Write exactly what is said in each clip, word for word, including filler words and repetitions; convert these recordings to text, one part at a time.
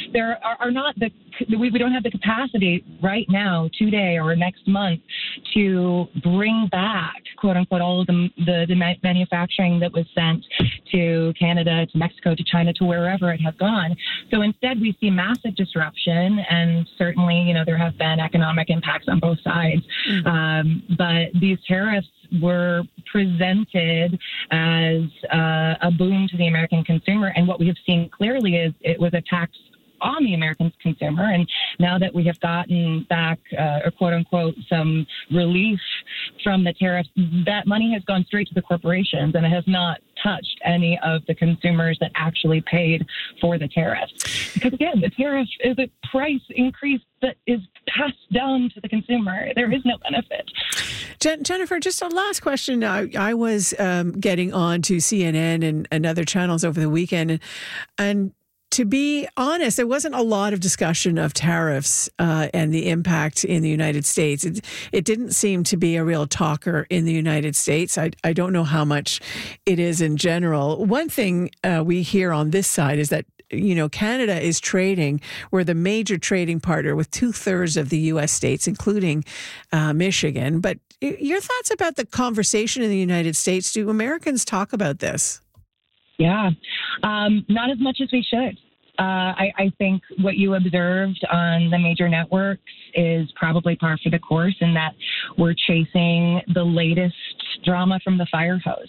there are, are not the we, we don't have the capacity right now, today or next month, to bring back, quote unquote, all of the, the, the manufacturing that was sent to Canada, to Mexico, to China, to wherever it has gone. So instead, we see massive disruption, and certainly, you know, there have been economic impacts on both sides. Mm-hmm. Um, but these tariffs were presented as uh, a boon to the American consumer, and what we have seen clearly is it was a tax on the American consumer. And now that we have gotten back, uh, or quote unquote, some relief from the tariffs, that money has gone straight to the corporations, and it has not touched any of the consumers that actually paid for the tariffs. Because again, the tariff is a price increase that is passed down to the consumer. There is no benefit. Jen- Jennifer, just a last question. I, I was um, getting on to C N N and, and other channels over the weekend, and, and to be honest, there wasn't a lot of discussion of tariffs uh, and the impact in the United States. It, it didn't seem to be a real talker in the United States. I, I don't know how much it is in general. One thing uh, we hear on this side is that, you know, Canada is trading. We're the major trading partner with two thirds of the U S states, including uh, Michigan. But your thoughts about the conversation in the United States? Do Americans talk about this? Yeah, um, not as much as we should. Uh, I, I think what you observed on the major networks is probably par for the course, in that we're chasing the latest drama from the fire hose.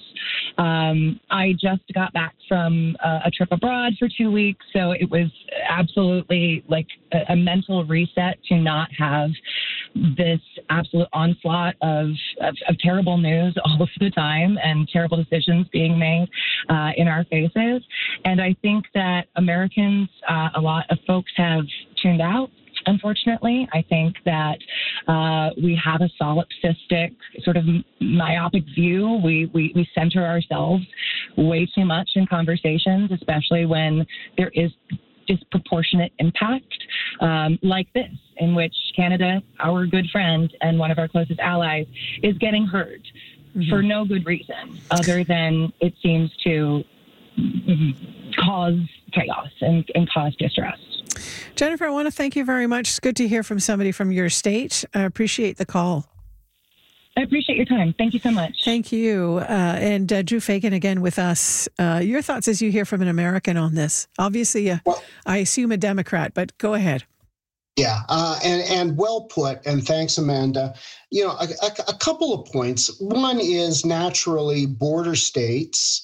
Um, I just got back from a, a trip abroad for two weeks, so it was absolutely like a, a mental reset to not have this absolute onslaught of, of, of terrible news all of the time and terrible decisions being made uh, in our faces. And I think that Americans, uh, a lot of folks have tuned out. Unfortunately, I think that uh, we have a solipsistic, sort of myopic view. We, we we center ourselves way too much in conversations, especially when there is disproportionate impact um, like this, in which Canada, our good friend and one of our closest allies, is getting hurt mm-hmm. for no good reason other than it seems to cause chaos and, and cause distress. Jennifer, I want to thank you very much. It's good to hear from somebody from your state. I appreciate the call. I appreciate your time. Thank you so much. Thank you. Uh, and uh, Drew Fagan again with us. Uh, your thoughts as you hear from an American on this. Obviously, uh, well, I assume a Democrat, but go ahead. Yeah, uh, and, and well put, and thanks, Amanda. You know, a, a, a couple of points. One is naturally border states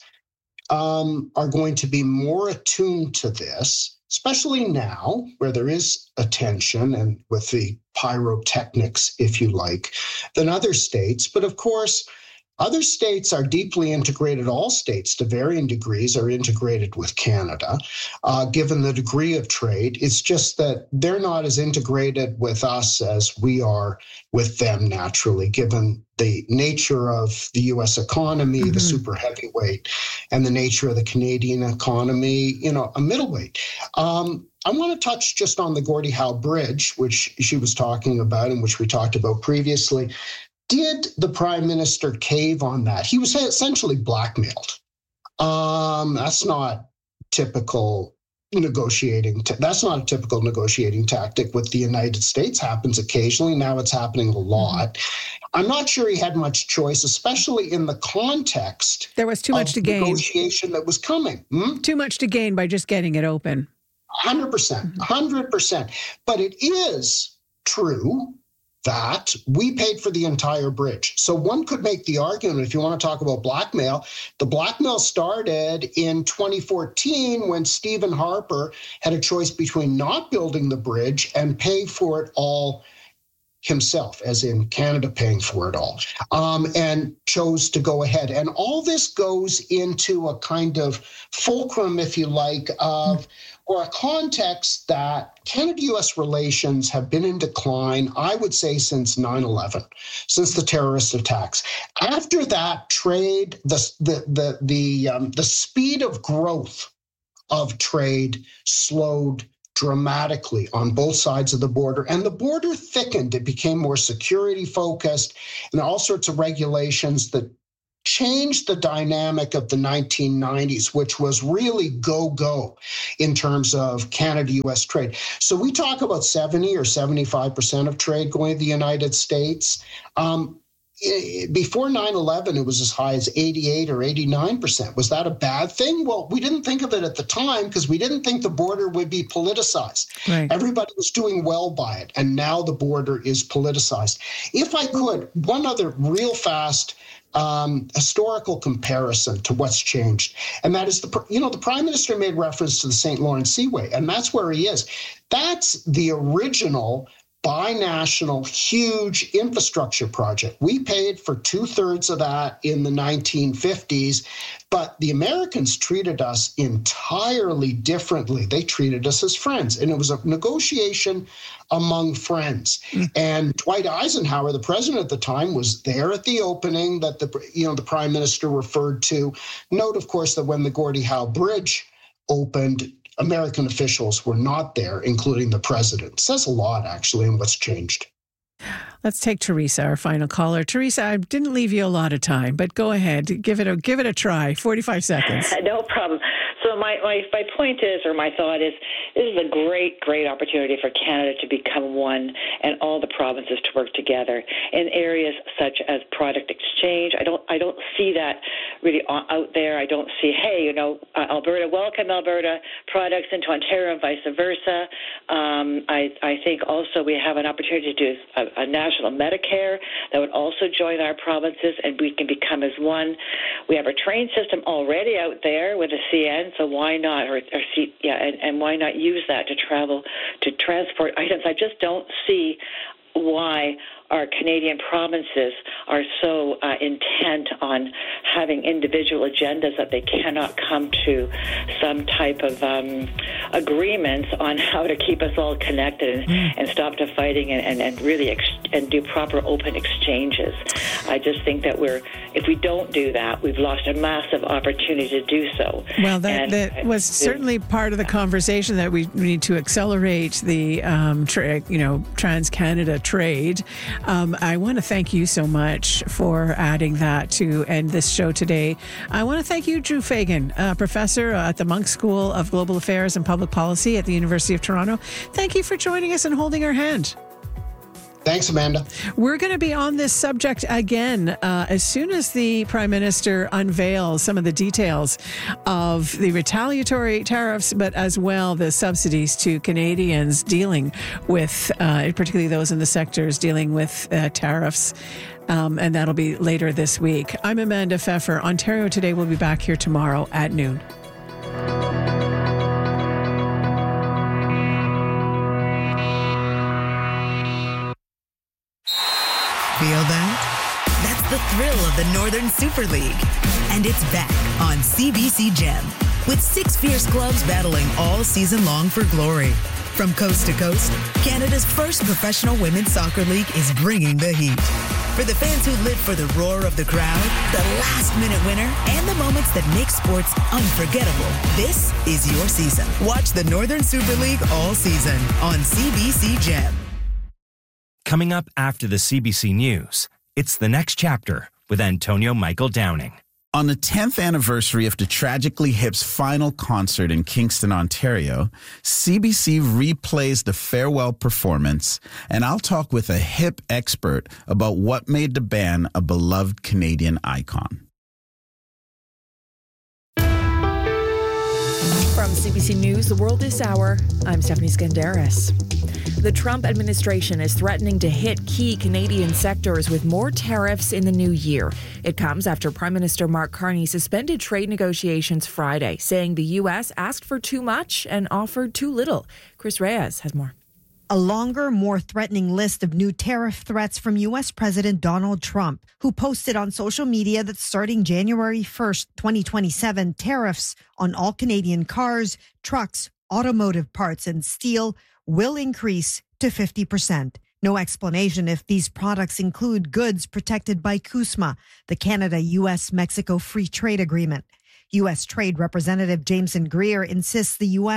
um, are going to be more attuned to this, especially now where there is a tension and with the pyrotechnics, if you like, than other states. But of course, other states are deeply integrated. All states, to varying degrees, are integrated with Canada, uh, given the degree of trade. It's just that they're not as integrated with us as we are with them naturally, given the nature of the U S economy, mm-hmm. the super heavyweight, and the nature of the Canadian economy, you know, a middleweight. Um, I want to touch just on the Gordie Howe Bridge, which she was talking about and which we talked about previously. Did the Prime Minister cave on that? He was essentially blackmailed. Um, that's not typical negotiating. T- that's not a typical negotiating tactic with the United States. Happens occasionally. Now it's happening a lot. I'm not sure he had much choice, especially in the context. There was too much to gain. Negotiation that was coming. Hmm? Too much to gain by just getting it open. one hundred percent. one hundred percent. But it is true that we paid for the entire bridge. So one could make the argument, if you want to talk about blackmail, the blackmail started in twenty fourteen when Stephen Harper had a choice between not building the bridge and pay for it all himself, as in Canada paying for it all, um, and chose to go ahead. And all this goes into a kind of fulcrum, if you like, of or a context that Canada-U S relations have been in decline, I would say, since nine eleven, since the terrorist attacks. After that, trade, the the the the um, the speed of growth of trade slowed dramatically on both sides of the border, and the border thickened. It became more security focused, and all sorts of regulations that changed the dynamic of the nineteen nineties, which was really go-go in terms of Canada-U S trade. So we talk about seventy or seventy-five percent of trade going to the United States. Um, Before nine eleven, it was as high as eighty-eight or eighty-nine percent. Was that a bad thing? Well, we didn't think of it at the time because we didn't think the border would be politicized. Right. Everybody was doing well by it, and now the border is politicized. If I could, one other real fast um, historical comparison to what's changed, and that is, the you know, the Prime Minister made reference to the Saint Lawrence Seaway, and that's where he is. That's the original binational, huge infrastructure project. We paid for two-thirds of that in the nineteen fifties, but the Americans treated us entirely differently. They treated us as friends, and it was a negotiation among friends. Mm. And Dwight Eisenhower, the president at the time, was there at the opening that the you know the Prime Minister referred to. Note, of course, that when the Gordie Howe Bridge opened, American officials were not there, including the president. It says a lot, actually, in what's changed. Let's take Teresa, our final caller. Teresa, I didn't leave you a lot of time, but go ahead. Give it a give it a try. forty-five seconds. No problem. So my, my, my point is, or my thought is, this is a great, great opportunity for Canada to become one and all the provinces to work together in areas such as product exchange. I don't I don't see that really out there. I don't see, hey, you know, uh, Alberta, welcome Alberta products into Ontario and vice versa. Um, I, I think also we have an opportunity to do a, a national Medicare that would also join our provinces, and we can become as one. We have a train system already out there with a C N, so why not, or, or see, yeah, and, and why not use that to travel, to transport items? I just don't see why our Canadian provinces are so uh, intent on having individual agendas that they cannot come to some type of um, agreements on how to keep us all connected and, mm. and stop the fighting and, and, and really ex- and do proper open exchanges. I just think that we're, if we don't do that, we've lost a massive opportunity to do so. Well, that, and, that was uh, certainly part of the conversation, that we need to accelerate the um, tra- you know, trans-Canada trade. Um, I want to thank you so much for adding that to end this show today. I want to thank you, Drew Fagan, uh, professor at the Munk School of Global Affairs and Public Policy at the University of Toronto. Thank you for joining us and holding our hand. Thanks, Amanda. We're going to be on this subject again uh, as soon as the Prime Minister unveils some of the details of the retaliatory tariffs, but as well the subsidies to Canadians dealing with, uh, particularly those in the sectors dealing with uh, tariffs. Um, and that'll be later this week. I'm Amanda Pfeffer. Ontario Today will be back here tomorrow at noon. Feel that? That's the thrill of the Northern Super League. And it's back on C B C Gem, with six fierce clubs battling all season long for glory. From coast to coast, Canada's first professional women's soccer league is bringing the heat. For the fans who live for the roar of the crowd, the last-minute winner, and the moments that make sports unforgettable, this is your season. Watch the Northern Super League all season on C B C Gem. Coming up after the C B C News, it's The Next Chapter with Antonio Michael Downing. On the tenth anniversary of the Tragically Hip's final concert in Kingston, Ontario, C B C replays the farewell performance, and I'll talk with a hip expert about what made the band a beloved Canadian icon. From C B C News, The World This Hour, I'm Stephanie Skandaris. The Trump administration is threatening to hit key Canadian sectors with more tariffs in the new year. It comes after Prime Minister Mark Carney suspended trade negotiations Friday, saying the U S asked for too much and offered too little. Chris Reyes has more. A longer, more threatening list of new tariff threats from U S President Donald Trump, who posted on social media that starting January first, twenty twenty-seven, tariffs on all Canadian cars, trucks, automotive parts, and steel will increase to fifty percent. No explanation if these products include goods protected by CUSMA, the Canada-U S Mexico Free Trade Agreement. U S Trade Representative Jameson Greer insists the U S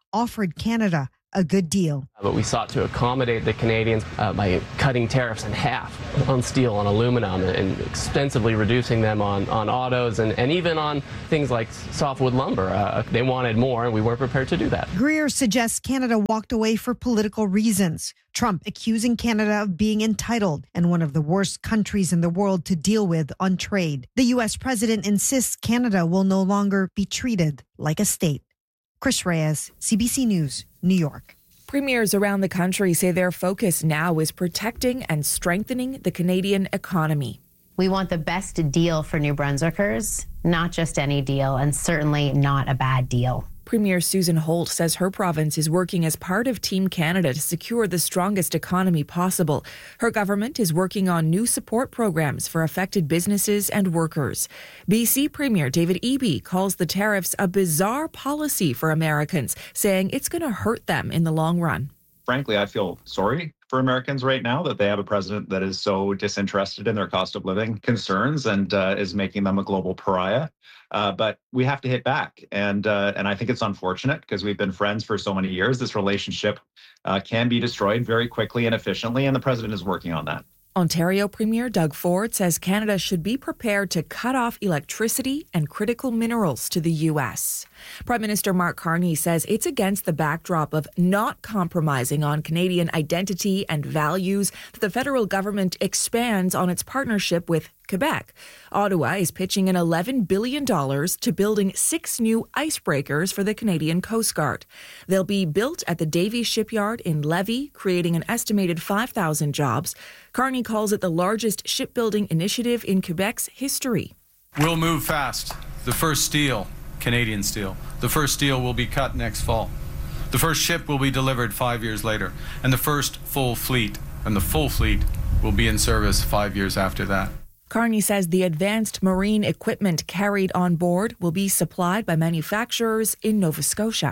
offered Canada a good deal. But we sought to accommodate the Canadians uh, by cutting tariffs in half on steel, on aluminum, and extensively reducing them on, on autos and, and even on things like softwood lumber. Uh, they wanted more, and we weren't prepared to do that. Greer suggests Canada walked away for political reasons. Trump accusing Canada of being entitled and one of the worst countries in the world to deal with on trade. The U S president insists Canada will no longer be treated like a state. Chris Reyes, C B C News, New York. Premiers around the country say their focus now is protecting and strengthening the Canadian economy. We want the best deal for New Brunswickers, not just any deal, and certainly not a bad deal. Premier Susan Holt says her province is working as part of Team Canada to secure the strongest economy possible. Her government is working on new support programs for affected businesses and workers. B C Premier David Eby calls the tariffs a bizarre policy for Americans, saying it's going to hurt them in the long run. Frankly, I feel sorry for Americans right now that they have a president that is so disinterested in their cost of living concerns and uh, is making them a global pariah. Uh, but we have to hit back. And uh, and I think it's unfortunate because we've been friends for so many years. This relationship uh, can be destroyed very quickly and efficiently, and the president is working on that. Ontario Premier Doug Ford says Canada should be prepared to cut off electricity and critical minerals to the U S. Prime Minister Mark Carney says it's against the backdrop of not compromising on Canadian identity and values that the federal government expands on its partnership with Quebec. Ottawa is pitching in eleven billion dollars to building six new icebreakers for the Canadian Coast Guard. They'll be built at the Davie Shipyard in Lévis, creating an estimated five thousand jobs. Carney calls it the largest shipbuilding initiative in Quebec's history. We'll move fast. The first steel, Canadian steel, the first steel will be cut next fall. The first ship will be delivered five years later, and the first full fleet, and the full fleet will be in service five years after that. Carney says the advanced marine equipment carried on board will be supplied by manufacturers in Nova Scotia.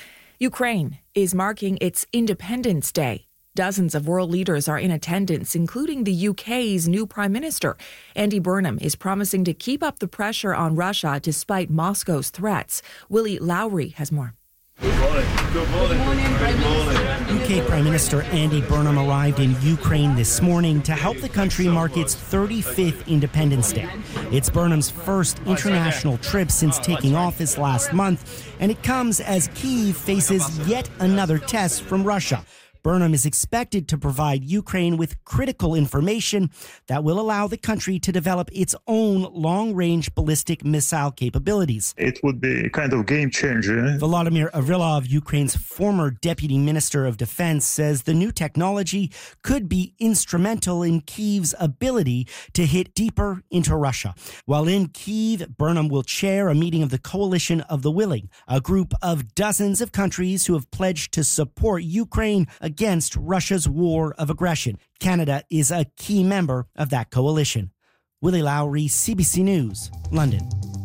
Ukraine is marking its Independence Day. Dozens of world leaders are in attendance, including the U K's new Prime Minister. Andy Burnham is promising to keep up the pressure on Russia despite Moscow's threats. Willie Lowry has more. Good morning. Good morning. Good morning, Prime Minister. U K Prime Minister Andy Burnham arrived in Ukraine this morning to help the country mark its thirty-fifth Independence Day. It's Burnham's first international trip since taking office last month, and it comes as Kyiv faces yet another test from Russia. Burnham is expected to provide Ukraine with critical information that will allow the country to develop its own long-range ballistic missile capabilities. It would be a kind of game changer. Volodymyr Avrylov, Ukraine's former deputy minister of defense, says the new technology could be instrumental in Kyiv's ability to hit deeper into Russia. While in Kyiv, Burnham will chair a meeting of the Coalition of the Willing, a group of dozens of countries who have pledged to support Ukraine against Russia's war of aggression. Canada is a key member of that coalition. Willie Lowry, C B C News, London.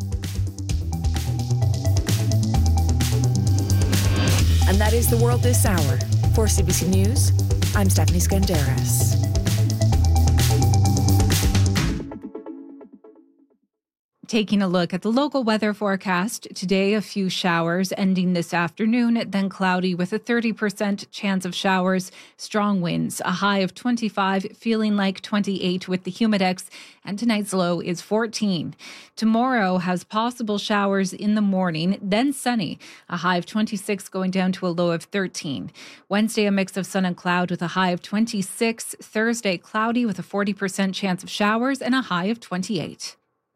And that is the world this hour. For C B C News, I'm Stephanie Skandaris. Taking a look at the local weather forecast, today a few showers ending this afternoon, then cloudy with a thirty percent chance of showers, strong winds, a high of twenty-five, feeling like twenty-eight with the humidex, and tonight's low is fourteen. Tomorrow has possible showers in the morning, then sunny, a high of twenty-six going down to a low of thirteen. Wednesday, a mix of sun and cloud with a high of twenty-six. Thursday, cloudy with a forty percent chance of showers and a high of twenty-eight.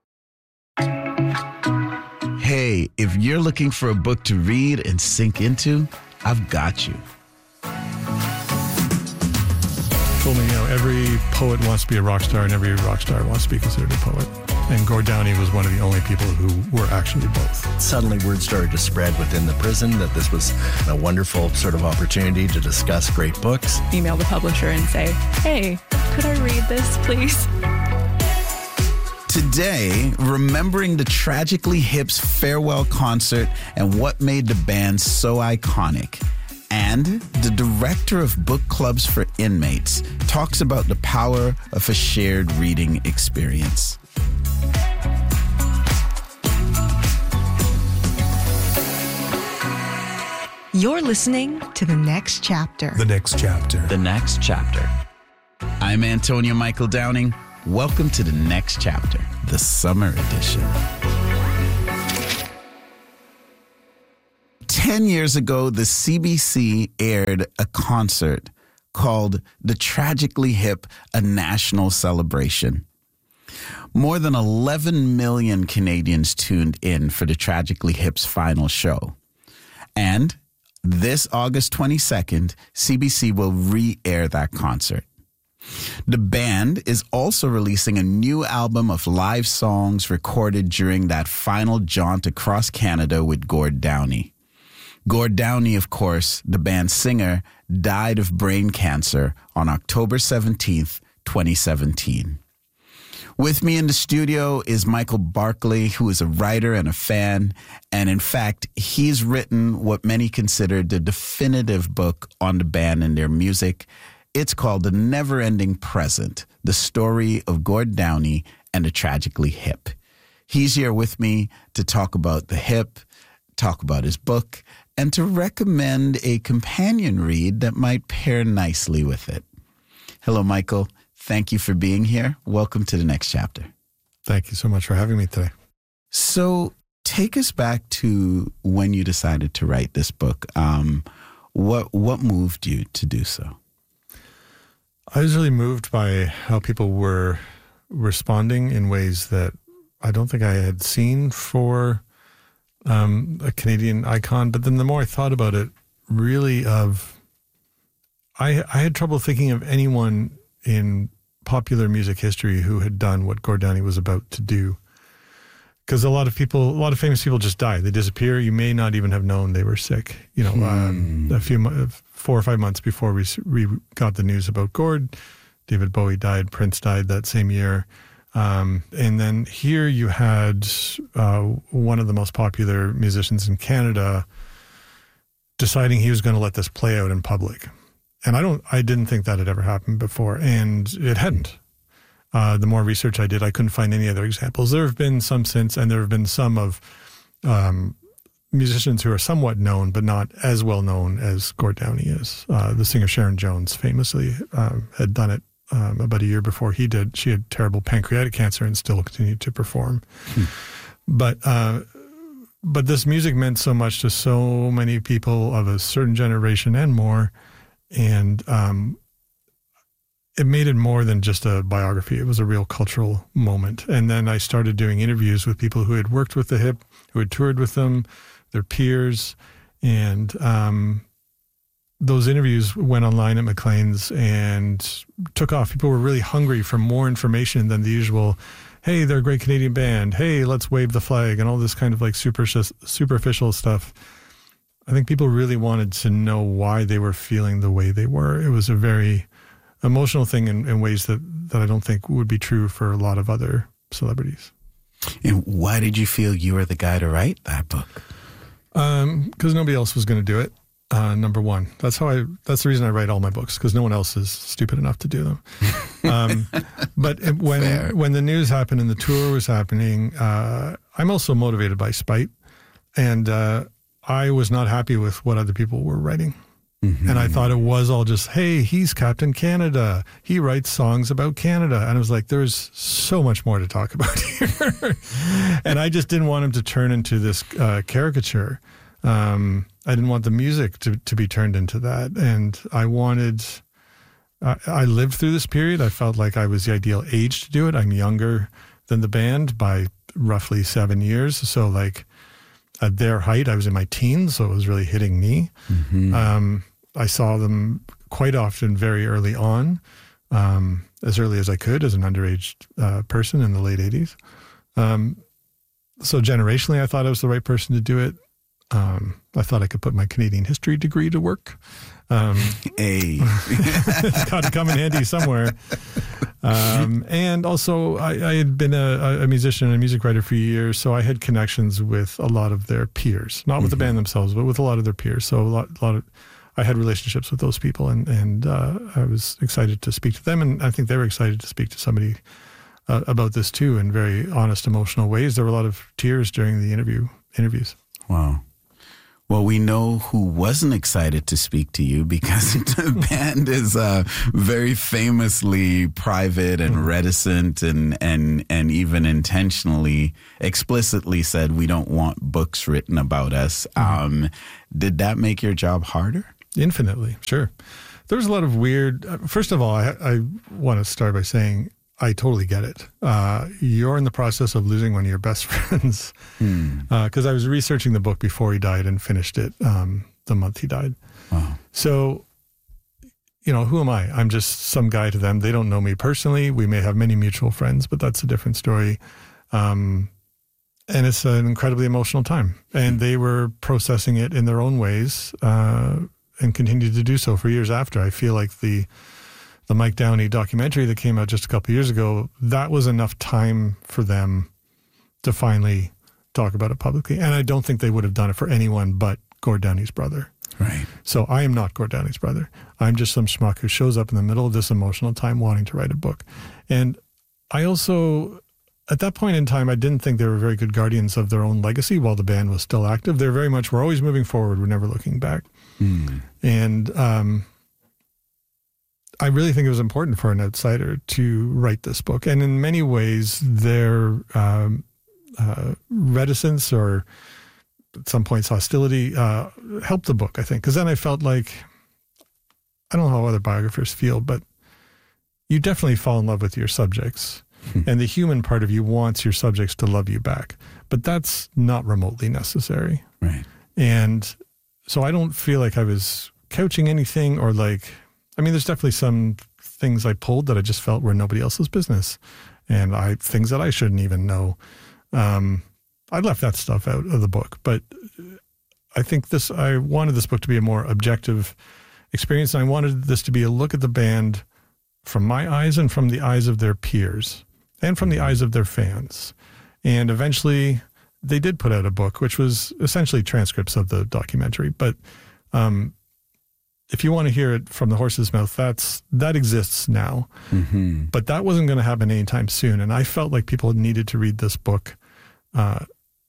Hey, if you're looking for a book to read and sink into, I've got you. Told me, you know, every poet wants to be a rock star and every rock star wants to be considered a poet. And Gord Downie was one of the only people who were actually both. Suddenly word started to spread within the prison that this was a wonderful sort of opportunity to discuss great books. Email the publisher and say, hey, could I read this, please? Today, remembering the Tragically Hip's farewell concert and what made the band so iconic. And the director of book clubs for inmates talks about the power of a shared reading experience. You're listening to The Next Chapter. The Next Chapter. The Next Chapter. I'm Antonio Michael Downing. Welcome to The Next Chapter, the summer edition. Ten years ago, the C B C aired a concert called The Tragically Hip, a National Celebration. More than eleven million Canadians tuned in for the Tragically Hip's final show. And this August twenty-second, C B C will re-air that concert. The band is also releasing a new album of live songs recorded during that final jaunt across Canada with Gord Downie. Gord Downie, of course, the band's singer, died of brain cancer on October seventeenth, twenty seventeen. With me in the studio is Michael Barclay, who is a writer and a fan. And in fact, he's written what many consider the definitive book on the band and their music. It's called The Never-Ending Present, the story of Gord Downie and the Tragically Hip. He's here with me to talk about the Hip, talk about his book, and to recommend a companion read that might pair nicely with it. Hello, Michael. Thank you for being here. Welcome to The Next Chapter. Thank you so much for having me today. So take us back to when you decided to write this book. Um, what what moved you to do so? I was really moved by how people were responding in ways that I don't think I had seen for um, a Canadian icon. But then the more I thought about it, really of, I, I had trouble thinking of anyone in popular music history who had done what Gord Downie was about to do. Because a lot of people, a lot of famous people just die. They disappear. You may not even have known they were sick. You know, hmm. um, a few, four or five months before we, we got the news about Gord, David Bowie died, Prince died that same year. Um, and then here you had uh, one of the most popular musicians in Canada deciding he was going to let this play out in public. And I don't, I didn't think that had ever happened before, and it hadn't. Uh, the more research I did, I couldn't find any other examples. There have been some since, and there have been some of um, musicians who are somewhat known, but not as well known as Gord Downie is. Uh, the singer Sharon Jones famously um, had done it um, about a year before he did. She had terrible pancreatic cancer and still continued to perform. Hmm. But uh, but this music meant so much to so many people of a certain generation and more. And um, it made it more than just a biography. It was a real cultural moment. And then I started doing interviews with people who had worked with the Hip, who had toured with them, their peers. And um, those interviews went online at Maclean's and took off. People were really hungry for more information than the usual, hey, they're a great Canadian band. Hey, let's wave the flag, and all this kind of like super, superficial stuff. I think people really wanted to know why they were feeling the way they were. It was a very emotional thing in, in ways that, that I don't think would be true for a lot of other celebrities. And why did you feel you were the guy to write that book? Um, because nobody else was going to do it. Uh, number one, that's how I. That's the reason I write all my books, because no one else is stupid enough to do them. Um, but it, when Fair. when the news happened and the tour was happening, uh, I'm also motivated by spite, and uh, I was not happy with what other people were writing. Mm-hmm. And I thought it was all just, hey, he's Captain Canada. He writes songs about Canada. And I was like, there's so much more to talk about here. And I just didn't want him to turn into this uh, caricature. Um, I didn't want the music to, to be turned into that. And I wanted, uh, I lived through this period. I felt like I was the ideal age to do it. I'm younger than the band by roughly seven years. So like, at their height, I was in my teens, so it was really hitting me. Mm-hmm. Um, I saw them quite often very early on, um, as early as I could as an underage uh, person in the late eighties. Um, so generationally, I thought I was the right person to do it. Um, I thought I could put my Canadian history degree to work. Um, hey. It's got to come in handy somewhere. Um, and also, I, I had been a, a musician and a music writer for years, so I had connections with a lot of their peers, not with mm-hmm. the band themselves, but with a lot of their peers. So a lot, a lot of, I had relationships with those people, and, and uh, I was excited to speak to them, and I think they were excited to speak to somebody uh, about this too, in very honest, emotional ways. There were a lot of tears during the interview interviews. Wow. Well, we know who wasn't excited to speak to you because the band is uh, very famously private and mm-hmm. reticent and, and, and even intentionally, explicitly said, we don't want books written about us. Mm-hmm. Um, did that make your job harder? Infinitely, sure. There was a lot of weird, uh, first of all, I, I want to start by saying, I totally get it. Uh, you're in the process of losing one of your best friends. Because mm. uh, I was researching the book before he died and finished it um, the month he died. Wow. So, you know, who am I? I'm just some guy to them. They don't know me personally. We may have many mutual friends, but that's a different story. Um, and it's an incredibly emotional time. And they were processing it in their own ways uh, and continued to do so for years after. I feel like the... The Mike Downey documentary that came out just a couple of years ago, that was enough time for them to finally talk about it publicly. And I don't think they would have done it for anyone but Gord Downey's brother. Right. So I am not Gord Downey's brother. I'm just some schmuck who shows up in the middle of this emotional time wanting to write a book. And I also, at that point in time, I didn't think they were very good guardians of their own legacy while the band was still active. They're very much, we're always moving forward. We're never looking back. Mm. And, um, I really think it was important for an outsider to write this book. And in many ways, their um, uh, reticence or at some points hostility uh, helped the book, I think. Because then I felt like, I don't know how other biographers feel, but you definitely fall in love with your subjects. And the human part of you wants your subjects to love you back. But that's not remotely necessary. Right. And so I don't feel like I was couching anything or like... I mean, there's definitely some things I pulled that I just felt were nobody else's business, and I things that I shouldn't even know. Um, I left that stuff out of the book, but I think this. I wanted this book to be a more objective experience, and I wanted this to be a look at the band from my eyes and from the eyes of their peers, and from the eyes of their fans. And eventually, they did put out a book, which was essentially transcripts of the documentary, but. Um, If you want to hear it from the horse's mouth, that's that exists now. Mm-hmm. But that wasn't going to happen anytime soon. And I felt like people needed to read this book uh,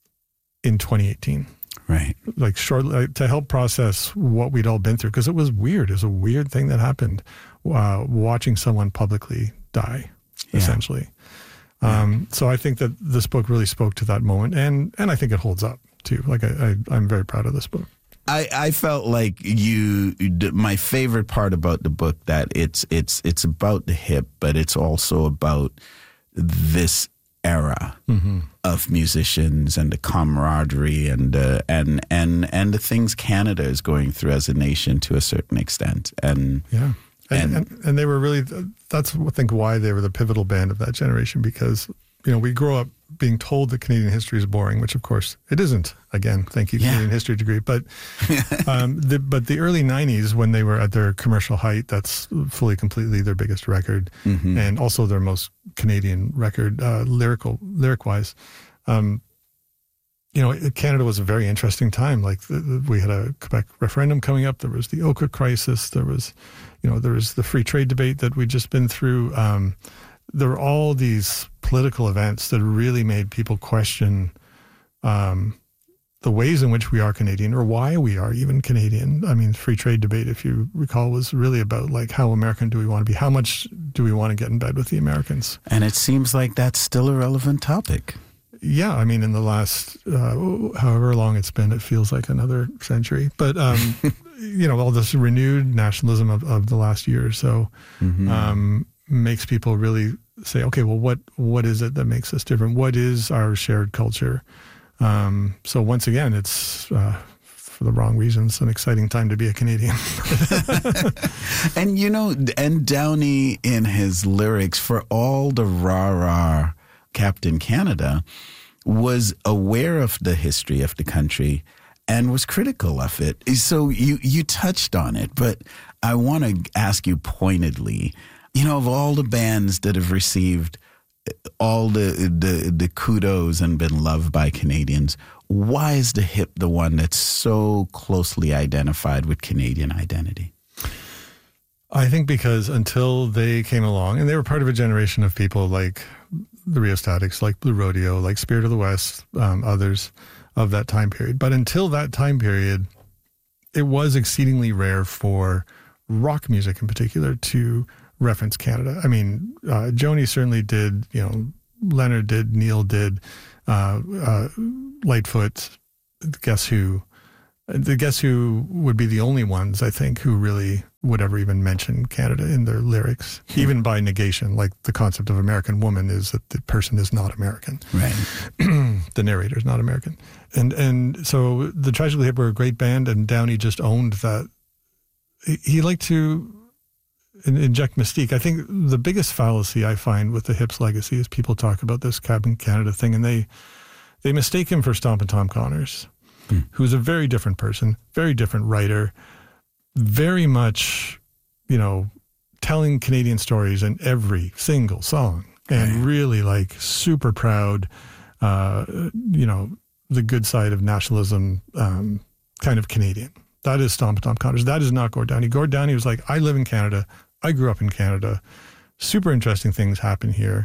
in twenty eighteen. Right. Like shortly to help process what we'd all been through. Because it was weird. It was a weird thing that happened uh, watching someone publicly die, yeah. essentially. Yeah. Um, so I think that this book really spoke to that moment. And, and I think it holds up, too. Like I, I, I'm very proud of this book. I, I felt like you, my favorite part about the book, that it's it's it's about the hip, but it's also about this era mm-hmm. of musicians and the camaraderie and uh, and and and the things Canada is going through as a nation to a certain extent. And yeah, and and, and, and they were really, that's I think why they were the pivotal band of that generation, because you know we grow up being told that Canadian history is boring, which of course it isn't. Again, thank you, yeah. Canadian history degree. But um, the, but the early nineties, when they were at their commercial height, that's fully, completely their biggest record, mm-hmm. and also their most Canadian record, uh, lyrical, lyric-wise. Um, you know, Canada was a very interesting time. Like the, the, we had a Quebec referendum coming up. There was the Oka crisis. There was, you know, there was the free trade debate that we'd just been through. Um, there were all these political events that really made people question um, the ways in which we are Canadian, or why we are even Canadian. I mean, free trade debate, if you recall, was really about like how American do we want to be? How much do we want to get in bed with the Americans? And it seems like that's still a relevant topic. Yeah, I mean, in the last, uh, however long it's been, it feels like another century. But, um, you know, all this renewed nationalism of, of the last year or so mm-hmm. um, makes people really say, okay, well, what what is it that makes us different? What is our shared culture? Um, so once again, it's, uh, for the wrong reasons, an exciting time to be a Canadian. And, you know, and Downey in his lyrics, for all the rah-rah Captain Canada, was aware of the history of the country and was critical of it. So you, you touched on it, but I want to ask you pointedly, you know, of all the bands that have received all the, the the kudos and been loved by Canadians, why is the hip the one that's so closely identified with Canadian identity? I think because until they came along, and they were part of a generation of people like the Rheostatics, like Blue Rodeo, like Spirit of the West, um, others, of that time period. But until that time period, it was exceedingly rare for rock music in particular to reference Canada. I mean, uh, Joni certainly did, you know, Leonard did, Neil did, uh, uh, Lightfoot, Guess Who. The Guess Who would be the only ones, I think, who really would ever even mention Canada in their lyrics, even by negation. Like the concept of American woman is that the person is not American. Right. The narrator is not American. And and so the Tragically Hip were a great band, and Downey just owned that. He, he liked to inject mystique. I think the biggest fallacy I find with the Hips legacy is people talk about this Cabin Canada thing, and they they mistake him for Stompin' Tom Connors, hmm. who's a very different person, very different writer, very much, you know, telling Canadian stories in every single song, and really like super proud, uh, you know, the good side of nationalism, um, kind of Canadian. That is Stompin' Tom Connors. That is not Gord Downie. Gord Downie was like, I live in Canada. I grew up in Canada. Super interesting things happen here.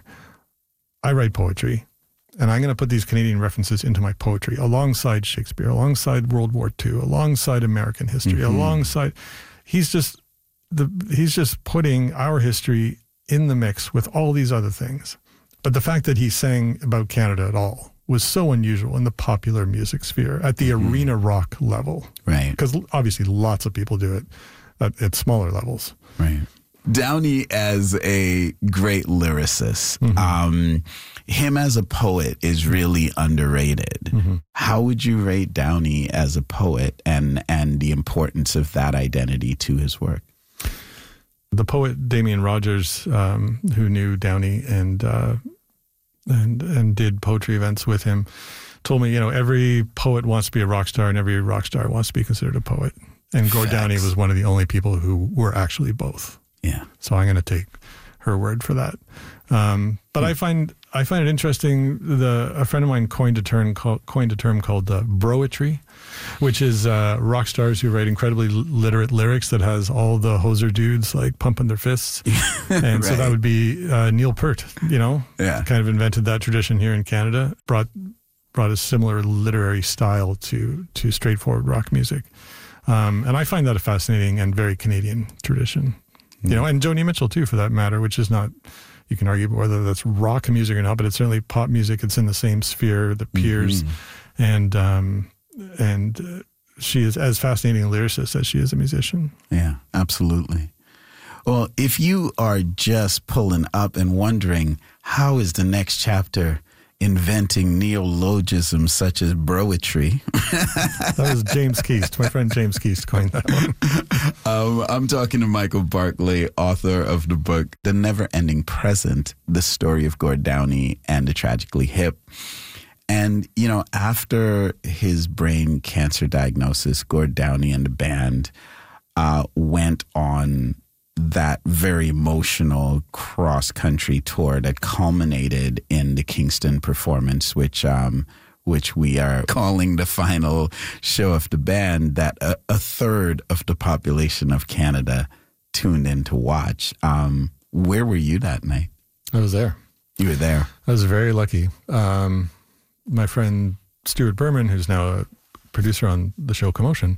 I write poetry, and I'm going to put these Canadian references into my poetry alongside Shakespeare, alongside World War Two, alongside American history, mm-hmm. alongside. He's just the he's just putting our history in the mix with all these other things. But the fact that he sang about Canada at all was so unusual in the popular music sphere at the mm-hmm. arena rock level. Right. Because obviously lots of people do it at, at smaller levels. Right. Downey as a great lyricist, mm-hmm. um, him as a poet is really underrated. Mm-hmm. How would you rate Downey as a poet and, and the importance of that identity to his work? The poet Damian Rogers, um, who knew Downey and uh, and and did poetry events with him, told me, you know, every poet wants to be a rock star and every rock star wants to be considered a poet. And Gord Downie was one of the only people who were actually both. Yeah. So I'm going to take her word for that. Um, but mm. I find I find it interesting. The a friend of mine coined a term called, coined a term called uh, broetry, which is uh, rock stars who write incredibly literate lyrics that has all the hoser dudes like pumping their fists. And right. so that would be uh, Neil Peart. You know, yeah. kind of invented that tradition here in Canada. Brought brought a similar literary style to to straightforward rock music. Um, and I find that a fascinating and very Canadian tradition. You know, and Joni Mitchell too, for that matter, which is not, you can argue whether that's rock music or not, but it's certainly pop music. It's in the same sphere, the peers, mm-hmm. and um, and uh, she is as fascinating a lyricist as she is a musician. Yeah, absolutely. Well, if you are just pulling up and wondering how is the next chapter inventing neologisms such as broetry. That was James Keast. My friend James Keast coined that one. Um, I'm talking to Michael Barclay, author of the book, The Never-Ending Present, The Story of Gord Downie and the Tragically Hip. And, you know, after his brain cancer diagnosis, Gord Downie and the band uh, went on that very emotional cross-country tour that culminated in the Kingston performance, which um, which we are calling the final show of the band, that a, a third of the population of Canada tuned in to watch. Um, where were you that night? I was there. You were there. I was very lucky. Um, my friend Stuart Berman, who's now a producer on the show Commotion,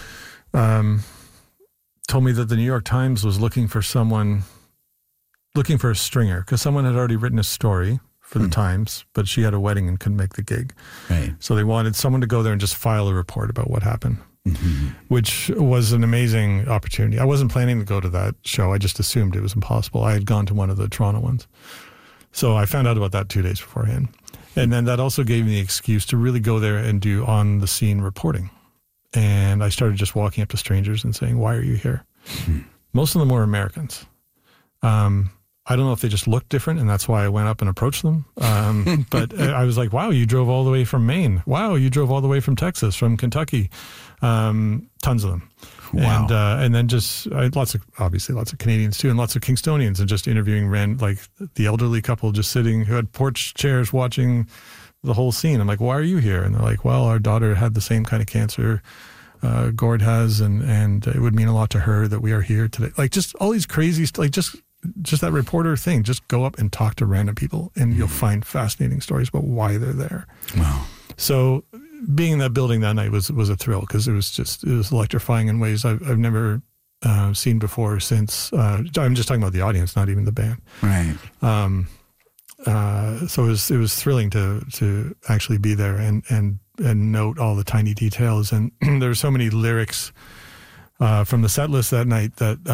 um, told me that the New York Times was looking for someone, looking for a stringer, because someone had already written a story for the hmm. Times, but she had a wedding and couldn't make the gig. Right. So they wanted someone to go there and just file a report about what happened, mm-hmm. which was an amazing opportunity. I wasn't planning to go to that show. I just assumed it was impossible. I had gone to one of the Toronto ones. So I found out about that two days beforehand. And then that also gave me the excuse to really go there and do on-the-scene reporting. And I started just walking up to strangers and saying, why are you here? Hmm. Most of them were Americans. Um, I don't know if they just looked different, and that's why I went up and approached them. Um, but I was like, wow, you drove all the way from Maine. Wow, you drove all the way from Texas, from Kentucky. Um, tons of them. Wow. And, uh, and then just I had lots of, obviously lots of Canadians too, and lots of Kingstonians, and just interviewing ran like the elderly couple just sitting who had porch chairs watching the whole scene. I'm like, why are you here? And they're like, well, our daughter had the same kind of cancer uh, Gord has, and, and it would mean a lot to her that we are here today. Like just all these crazy, like just, just that reporter thing, just go up and talk to random people and you'll find fascinating stories about why they're there. Wow. So being in that building that night was was a thrill because it was just it was electrifying in ways I've I've never uh, seen before. Since uh, I'm just talking about the audience, not even the band. Right. Um. Uh. So it was it was thrilling to to actually be there and and and note all the tiny details. And there were so many lyrics uh, from the set list that night that